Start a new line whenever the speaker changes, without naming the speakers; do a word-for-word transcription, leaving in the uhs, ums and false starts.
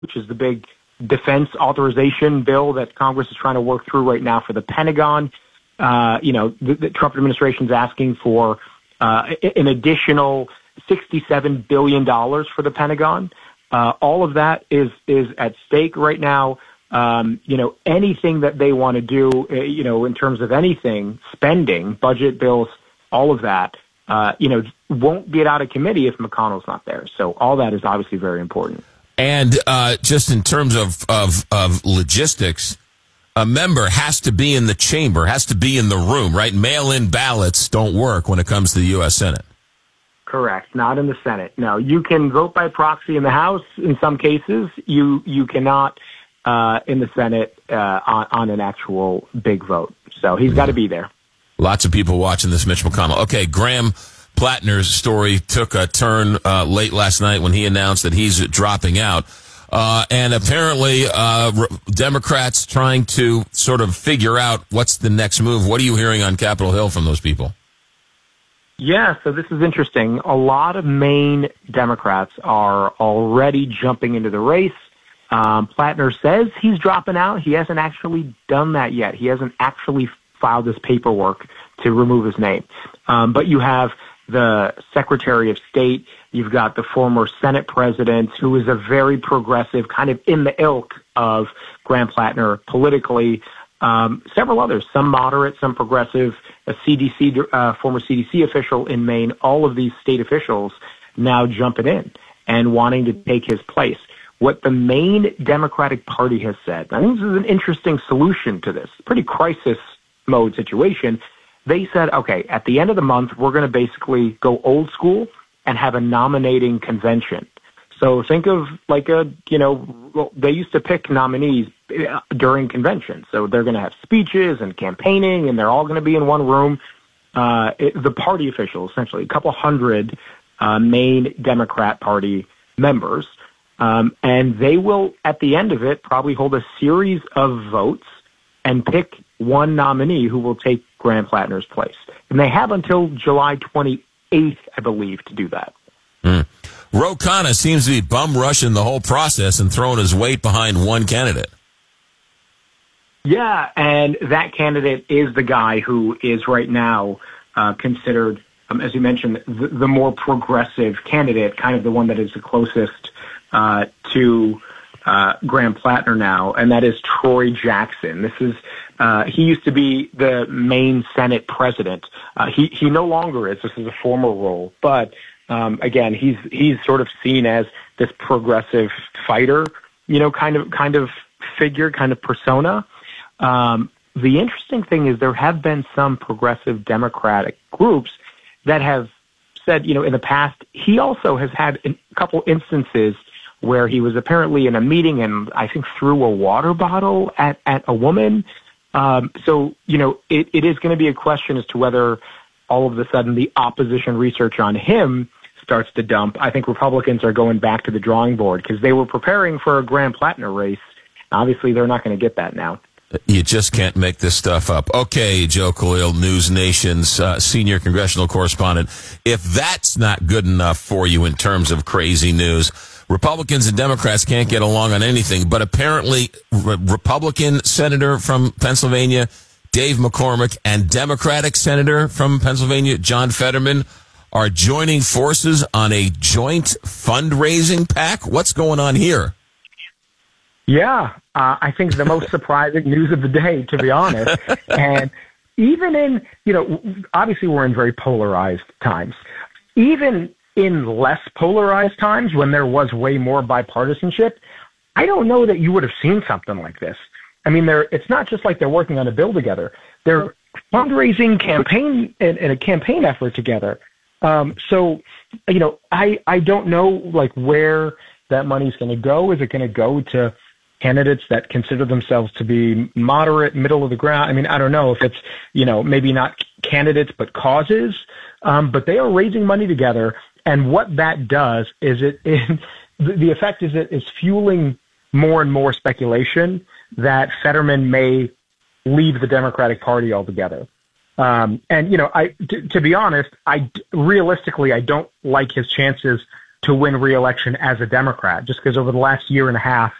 which is the big defense authorization bill that Congress is trying to work through right now for the Pentagon. Uh, you know, the, the Trump administration is asking for uh, an additional sixty-seven billion dollars for the Pentagon. Uh, all of that is is at stake right now. Um, you know, anything that they want to do, uh, you know, in terms of anything, spending, budget bills, all of that, uh, you know, won't get out of committee if McConnell's not there. So all that is obviously very important.
And uh, just in terms of, of, of logistics, a member has to be in the chamber, has to be in the room, right? Mail-in ballots don't work when it comes to the U S Senate.
Correct. Not in the Senate. No, you can vote by proxy in the House in some cases. You you cannot uh, in the Senate uh, on, on an actual big vote. So he's got to be there.
Lots of people watching this, Mitch McConnell. Okay, Graham Plattner's story took a turn uh, late last night when he announced that he's dropping out. Uh, and apparently, uh, re- Democrats trying to sort of figure out what's the next move. What are you hearing on Capitol Hill from those people?
Yeah, so this is interesting. A lot of Maine Democrats are already jumping into the race. Um, Plattner says he's dropping out. He hasn't actually done that yet. He hasn't actually filed this paperwork to remove his name. Um, but you have the Secretary of State. You've got the former Senate president, who is a very progressive, kind of in the ilk of Graham Plattner politically. Um, several others, some moderate, some progressive, a C D C, uh, former C D C official in Maine, all of these state officials now jumping in and wanting to take his place. What the Maine Democratic Party has said, I think this is an interesting solution to this, pretty crisis mode situation. They said, okay, at the end of the month, we're going to basically go old school and have a nominating convention. So think of like a, you know, they used to pick nominees during convention. So they're going to have speeches and campaigning, and they're all going to be in one room. Uh, it, the party officials, essentially, a couple hundred uh, Maine Democrat Party members. Um, and they will, at the end of it, probably hold a series of votes and pick one nominee who will take Graham Plattner's place. And they have until July twenty-eighth, I believe, to do that.
Mm. Ro Khanna seems to be bum rushing the whole process and throwing his weight behind one candidate.
Yeah, and that candidate is the guy who is right now uh, considered, um, as you mentioned, the, the more progressive candidate, kind of the one that is the closest uh, to uh, Graham Plattner now, and that is Troy Jackson. This is uh, he used to be the Maine Senate president. Uh, he he no longer is. This is a former role, but um, again, he's he's sort of seen as this progressive fighter, you know, kind of kind of figure, kind of persona. Um, the interesting thing is there have been some progressive Democratic groups that have said, you know, in the past, he also has had a couple instances where he was apparently in a meeting and I think threw a water bottle at, at a woman. Um, so, you know, it, it is going to be a question as to whether all of a sudden the opposition research on him starts to dump. I think Republicans are going back to the drawing board because they were preparing for a Graham Plattner race. Obviously, they're not going to get that now.
You just can't make this stuff up. Okay, Joe Khalil, News Nation's uh, senior congressional correspondent. If that's not good enough for you in terms of crazy news, Republicans and Democrats can't get along on anything. But apparently, re- Republican senator from Pennsylvania, Dave McCormick, and Democratic senator from Pennsylvania, John Fetterman, are joining forces on a joint fundraising pack. What's going on here?
Yeah, uh, I think the most surprising news of the day, to be honest. And even in, you know, obviously we're in very polarized times. Even in less polarized times, when there was way more bipartisanship, I don't know that you would have seen something like this. I mean, they're, it's not just like they're working on a bill together. They're fundraising campaign and, and a campaign effort together. Um, so, you know, I, I don't know, like, where that money's going to go. Is it going to go to candidates that consider themselves to be moderate, middle of the ground? I mean, I don't know if it's, you know, maybe not candidates, but causes. Um, but they are raising money together. And what that does is it, it the effect is it is fueling more and more speculation that Fetterman may leave the Democratic Party altogether. Um, and, you know, I, to, to be honest, I realistically, I don't like his chances to win re-election as a Democrat, just because over the last year and a half,